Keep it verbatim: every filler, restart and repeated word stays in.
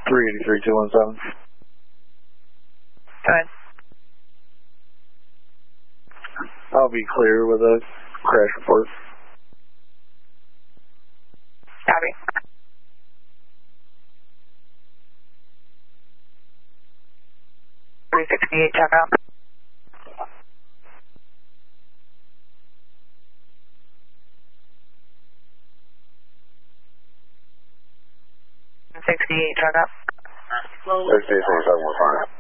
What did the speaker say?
three eighty-three two one seven. Go ahead. I'll be clear with a crash report. Copy. three sixty-eight, check out. sixty-eight, check out. sixty-eight, twenty-seven, we're fine.